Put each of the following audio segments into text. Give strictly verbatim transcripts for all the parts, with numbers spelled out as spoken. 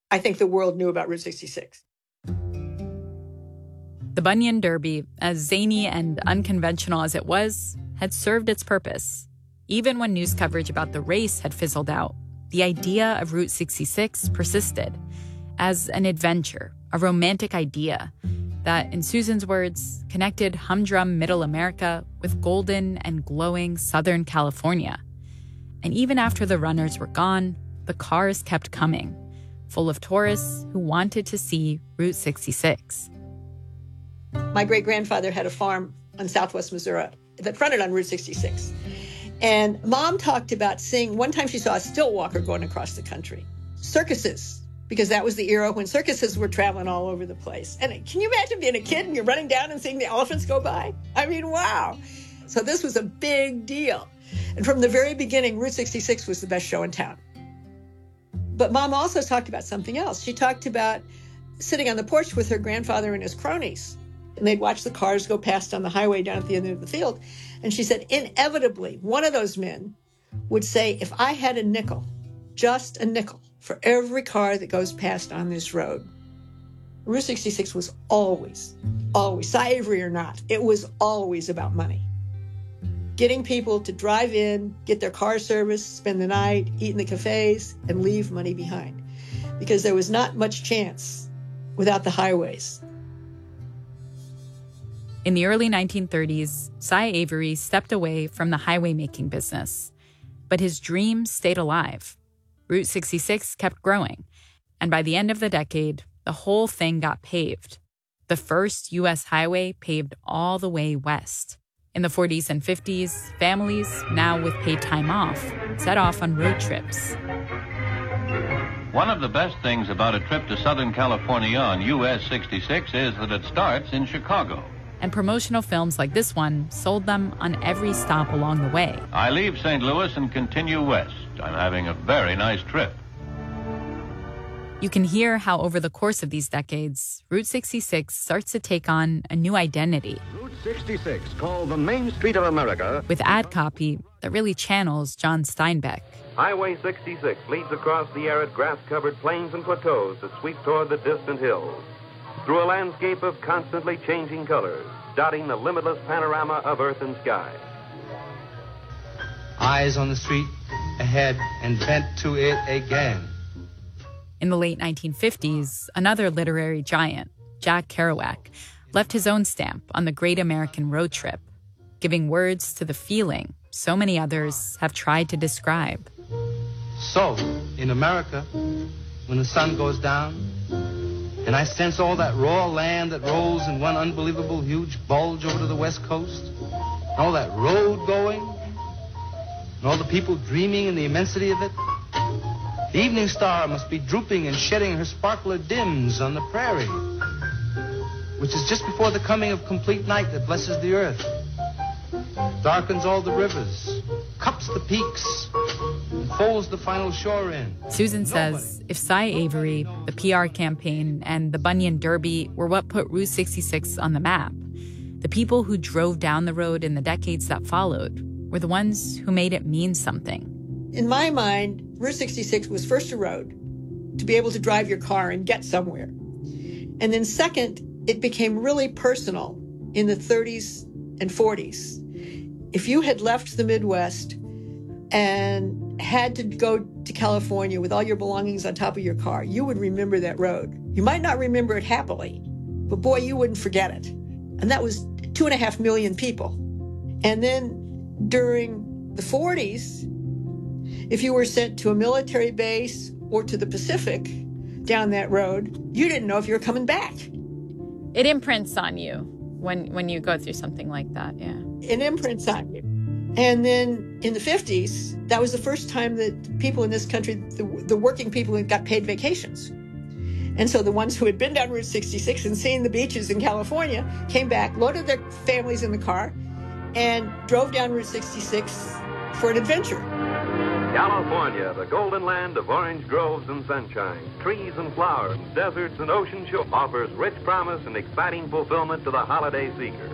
I think the world knew about Route sixty-six. The Bunyan Derby, as zany and unconventional as it was, had served its purpose. Even when news coverage about the race had fizzled out, the idea of Route sixty-six persisted as an adventure, a romantic idea that, in Susan's words, connected humdrum Middle America with golden and glowing Southern California. And even after the runners were gone, the cars kept coming, full of tourists who wanted to see Route sixty-six. My great-grandfather had a farm on southwest Missouri that fronted on Route sixty-six. And Mom talked about seeing, one time she saw a stilt walker going across the country. Circuses, because that was the era when circuses were traveling all over the place. And can you imagine being a kid and you're running down and seeing the elephants go by? I mean, wow. So this was a big deal. And from the very beginning, Route sixty-six was the best show in town. But Mom also talked about something else. She talked about sitting on the porch with her grandfather and his cronies. And they'd watch the cars go past on the highway down at the end of the field. And she said, inevitably, one of those men would say, if I had a nickel, just a nickel, for every car that goes past on this road. Route sixty-six was always, always, Cy Avery or not, it was always about money. Getting people to drive in, get their car serviced, spend the night, eat in the cafes, and leave money behind. Because there was not much chance without the highways. In the early nineteen thirties, Cy Avery stepped away from the highway-making business. But his dream stayed alive. Route sixty-six kept growing. And by the end of the decade, the whole thing got paved. The first U S highway paved all the way west. In the forties and fifties, families, now with paid time off, set off on road trips. One of the best things about a trip to Southern California on U S sixty-six is that it starts in Chicago. And promotional films like this one sold them on every stop along the way. I leave Saint Louis and continue west. I'm having a very nice trip. You can hear how over the course of these decades, Route sixty-six starts to take on a new identity. Route sixty-six, called the Main Street of America, with ad copy that really channels John Steinbeck. Highway sixty-six leads across the arid grass-covered plains and plateaus that sweep toward the distant hills, through a landscape of constantly changing colors, dotting the limitless panorama of earth and sky. Eyes on the street, ahead, and bent to it again. In the late nineteen fifties, another literary giant, Jack Kerouac, left his own stamp on the great American road trip, giving words to the feeling so many others have tried to describe. So, in America, when the sun goes down, and I sense all that raw land that rolls in one unbelievable huge bulge over to the west coast, and all that road going, and all the people dreaming in the immensity of it, the evening star must be drooping and shedding her sparkler dims on the prairie, which is just before the coming of complete night that blesses the earth, darkens all the rivers, cups the peaks, and folds the final shore in. Susan says if Cy Avery, the P R campaign, and the Bunyan Derby were what put Route sixty-six on the map, the people who drove down the road in the decades that followed were the ones who made it mean something. In my mind, Route sixty-six was first a road to be able to drive your car and get somewhere. And then second, it became really personal in the thirties and forties. If you had left the Midwest and had to go to California with all your belongings on top of your car, you would remember that road. You might not remember it happily, but boy, you wouldn't forget it. And that was two and a half million people. And then during the forties, if you were sent to a military base or to the Pacific down that road, you didn't know if you were coming back. It imprints on you when when you go through something like that, yeah. It imprints on you. And then in the fifties, that was the first time that people in this country, the, the working people, got paid vacations. And so the ones who had been down Route sixty-six and seen the beaches in California came back, loaded their families in the car, and drove down Route sixty-six for an adventure. California, the golden land of orange groves and sunshine, trees and flowers, deserts and ocean shore, offers rich promise and exciting fulfillment to the holiday seeker.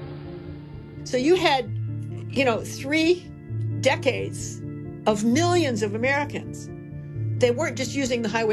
So you had, you know, three decades of millions of Americans. They weren't just using the highway